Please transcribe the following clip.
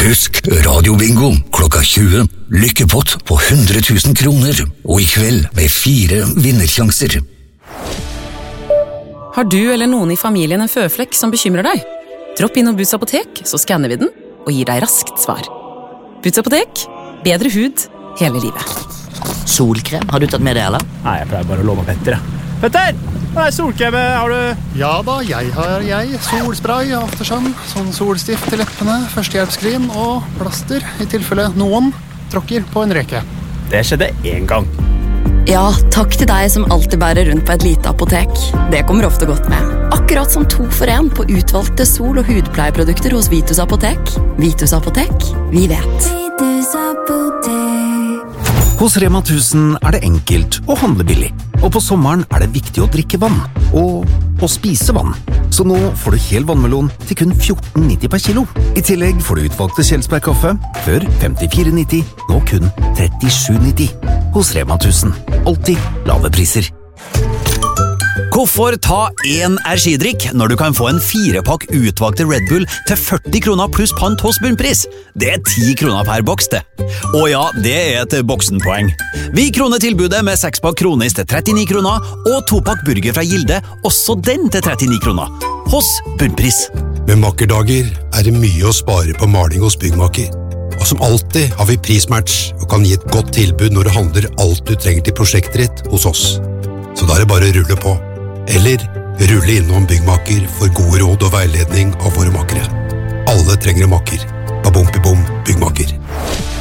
Husk radiobingo klokka 20. Lykkepott på 100 000 kroner. Og i kveld med 4 vinnersjanser. Har du eller noen i familien en føflekk som bekymrer deg? Dropp inn og Boots apotek, så skanner vi den og gir deg raskt svar. Boots apotek, bedre hud hele livet. Solkrem, har du tatt med det, eller? Nei, jeg pleier bare å låne Petter. Petter! Hva solkrem har du? Ja da, jeg har solspray, aftersun, sånn solstift til leppene, førstehjelpskrim og plaster, i tilfelle noen tråkker på en reke. Det skjedde en gang. Ja, takk til deg som alltid bærer rundt på et lite apotek. Det kommer ofte godt med. Akkurat som 2 for 1 på utvalgte sol- og hudpleieprodukter hos Vitus apotek. Vitus apotek, vi vet. Vitus apotek. Hos Rema 1000 er det enkelt å handle billig. Og på sommeren er det viktig å drikke vann. Og å spise vann. Så nå får du hel vannmelon til kun 14,90 per kilo. I tillegg får du utvalgte Kjelsberg-kaffe, før 54,90, nå kun 37,90. Hos Rema 1000. Alltid lave priser. Hvorfor ta en energidrikk når du kan få en 4-pakk utvalgte Red Bull til 40 kroner pluss pant hos bunnpris? Det er 10 kroner per boks, det. Og ja, det er et boksenpoeng. Vi kroner tilbudet med 6-pakk Kronis til 39 kroner, og 2-pakk burger fra Gilde, også den til 39 kroner. Hos bunnpris. Med makkerdager er det mye å spare på maling hos byggmaker. Og som alltid har vi prismatch og kan gi et godt tilbud når du handler alt du trenger til prosjektet ditt hos oss. Så da er det bare å rulle på. Eller rulle innom byggmaker for gode råd og veiledning av våre makkere. Alle trenger en makker. Babom, byggmaker.